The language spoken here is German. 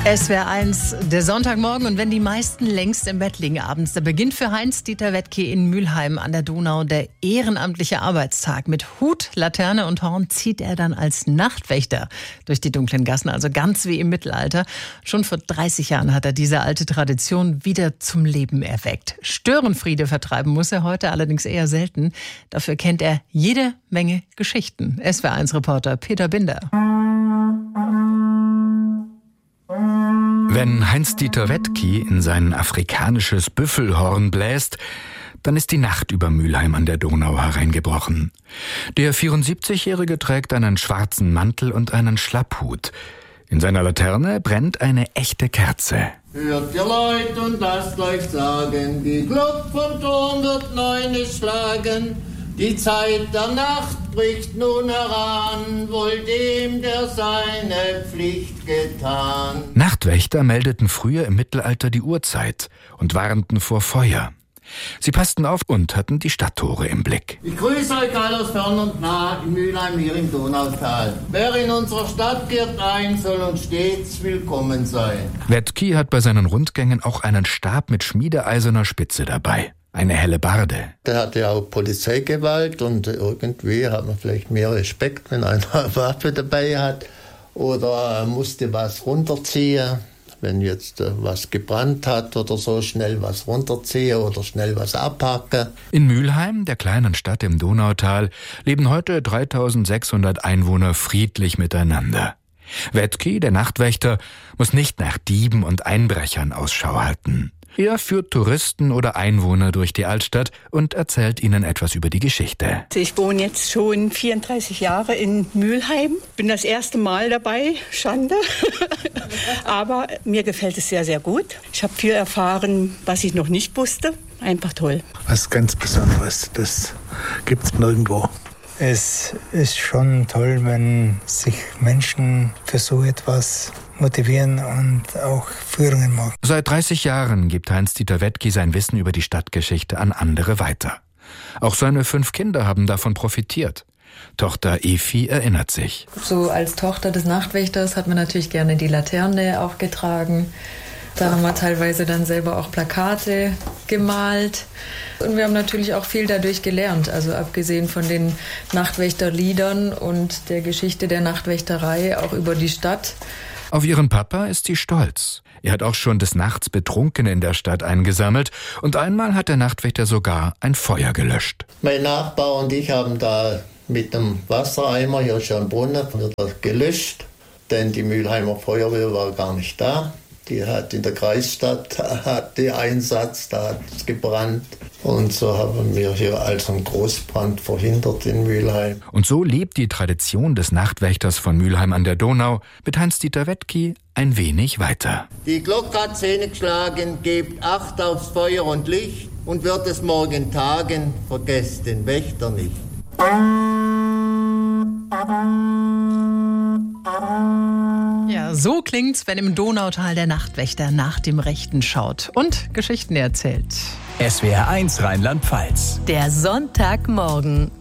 SWR1, der Sonntagmorgen, und wenn die meisten längst im Bett liegen abends, da beginnt für Heinz-Dieter Wetki in Mülheim an der Donau der ehrenamtliche Arbeitstag. Mit Hut, Laterne und Horn zieht er dann als Nachtwächter durch die dunklen Gassen, also ganz wie im Mittelalter. Schon vor 30 Jahren hat er diese alte Tradition wieder zum Leben erweckt. Störenfriede vertreiben muss er heute allerdings eher selten. Dafür kennt er jede Menge Geschichten. SWR1-Reporter Peter Binder. Wenn Heinz-Dieter Wetki in sein afrikanisches Büffelhorn bläst, dann ist die Nacht über Mülheim an der Donau hereingebrochen. Der 74-Jährige trägt einen schwarzen Mantel und einen Schlapphut. In seiner Laterne brennt eine echte Kerze. Hört ihr Leut und lasst euch sagen, die Glocke vom Turm wird 9 schlagen. Die Zeit der Nacht bricht nun heran, wohl dem, der seine Pflicht getan. Nachtwächter meldeten früher im Mittelalter die Uhrzeit und warnten vor Feuer. Sie passten auf und hatten die Stadttore im Blick. Ich grüße euch alle aus fern und nah in Mülheim hier im Donautal. Wer in unserer Stadt kehrt ein, soll uns stets willkommen sein. Wetki hat bei seinen Rundgängen auch einen Stab mit schmiedeeiserner Spitze dabei. Eine Hellebarde. Der hatte ja auch Polizeigewalt und irgendwie hat man vielleicht mehr Respekt, wenn einer eine Waffe dabei hat oder musste was runterziehen. Wenn jetzt was gebrannt hat oder so, schnell was runterziehen oder schnell was abhacken. In Mülheim, der kleinen Stadt im Donautal, leben heute 3600 Einwohner friedlich miteinander. Wetki, der Nachtwächter, muss nicht nach Dieben und Einbrechern Ausschau halten. Er führt Touristen oder Einwohner durch die Altstadt und erzählt ihnen etwas über die Geschichte. Ich wohne jetzt schon 34 Jahre in Mülheim. Bin das erste Mal dabei, Schande. Aber mir gefällt es sehr, sehr gut. Ich habe viel erfahren, was ich noch nicht wusste. Einfach toll. Was ganz Besonderes, das gibt's nirgendwo. Es ist schon toll, wenn sich Menschen für so etwas motivieren und auch Führungen machen. Seit 30 Jahren gibt Heinz-Dieter Wetki sein Wissen über die Stadtgeschichte an andere weiter. Auch seine 5 Kinder haben davon profitiert. Tochter Efi erinnert sich. So als Tochter des Nachtwächters hat man natürlich gerne die Laterne aufgetragen. Da haben wir teilweise dann selber auch Plakate gemalt. Und wir haben natürlich auch viel dadurch gelernt. Also abgesehen von den Nachtwächterliedern und der Geschichte der Nachtwächterei auch über die Stadt. Auf ihren Papa ist sie stolz. Er hat auch schon des Nachts Betrunkene in der Stadt eingesammelt. Und einmal hat der Nachtwächter sogar ein Feuer gelöscht. Mein Nachbar und ich haben da mit einem Wassereimer, hier ist ja ein Brunnen, wird das gelöscht. Denn die Mülheimer Feuerwehr war gar nicht da. Die hat in der Kreisstadt hatte Einsatz, da hat es gebrannt. Und so haben wir hier also einen Großbrand verhindert in Mülheim. Und so lebt die Tradition des Nachtwächters von Mülheim an der Donau mit Heinz-Dieter Wetki ein wenig weiter. Die Glocke hat 10 geschlagen, gebt Acht aufs Feuer und Licht. Und wird es morgen tagen, vergesst den Wächter nicht. Ja, so klingt's, wenn im Donautal der Nachtwächter nach dem Rechten schaut und Geschichten erzählt. SWR1 Rheinland-Pfalz. Der Sonntagmorgen.